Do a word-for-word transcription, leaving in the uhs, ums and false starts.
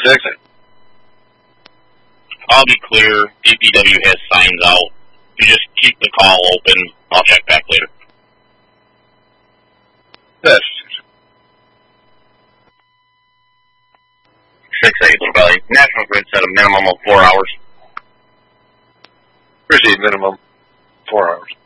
Six. I'll be clear. D P W has signs out. You just keep the call open. I'll check back later. Yes. Six eight, Little Valley. National Grid set a minimum of four hours. Proceed minimum four hours.